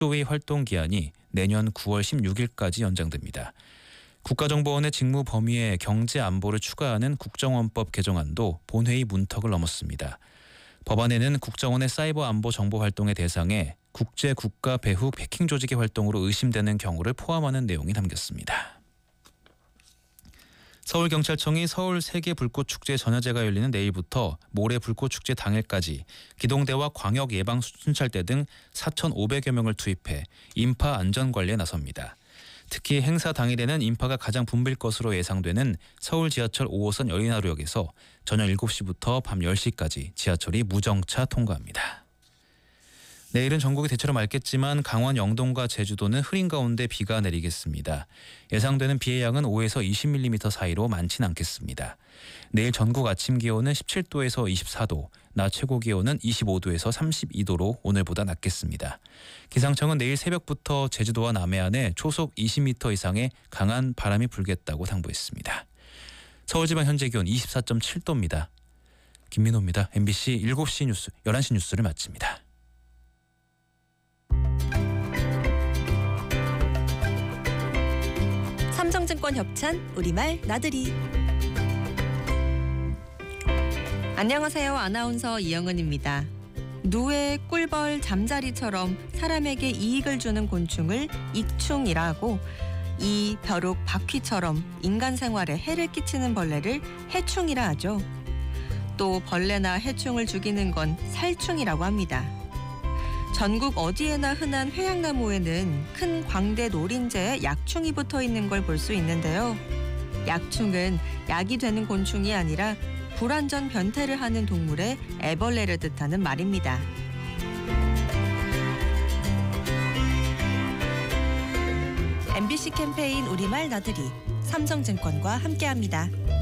국조위 활동 기한이 내년 9월 16일까지 연장됩니다. 국가정보원의 직무 범위에 경제 안보를 추가하는 국정원법 개정안도 본회의 문턱을 넘었습니다. 법안에는 국정원의 사이버 안보 정보 활동의 대상에 국제 국가 배후 해킹 조직의 활동으로 의심되는 경우를 포함하는 내용이 담겼습니다. 서울경찰청이 서울 세계 불꽃축제 전야제가 열리는 내일부터 모레 불꽃축제 당일까지 기동대와 광역예방순찰대 등 4,500여 명을 투입해 인파 안전관리에 나섭니다. 특히 행사 당일에는 인파가 가장 붐빌 것으로 예상되는 서울 지하철 5호선 여의나루역에서 저녁 7시부터 밤 10시까지 지하철이 무정차 통과합니다. 내일은 전국이 대체로 맑겠지만 강원 영동과 제주도는 흐린 가운데 비가 내리겠습니다. 예상되는 비의 양은 5에서 20mm 사이로 많진 않겠습니다. 내일 전국 아침 기온은 17도에서 24도, 낮 최고 기온은 25도에서 32도로 오늘보다 낮겠습니다. 기상청은 내일 새벽부터 제주도와 남해안에 초속 20m 이상의 강한 바람이 불겠다고 당부했습니다. 서울지방 현재 기온 24.7도입니다. 김민호입니다. MBC 7시 뉴스, 11시 뉴스를 마칩니다. 삼성증권 협찬 우리말 나들이. 안녕하세요. 아나운서 이영은입니다. 누에, 꿀벌, 잠자리처럼 사람에게 이익을 주는 곤충을 익충이라 하고, 이 벼룩, 바퀴처럼 인간 생활에 해를 끼치는 벌레를 해충이라 하죠. 또 벌레나 해충을 죽이는 건 살충이라고 합니다. 전국 어디에나 흔한 회양나무에는 큰 광대 노린재에 약충이 붙어 있는 걸 볼 수 있는데요. 약충은 약이 되는 곤충이 아니라 불완전 변태를 하는 동물의 애벌레를 뜻하는 말입니다. MBC 캠페인 우리말 나들이 삼성증권과 함께합니다.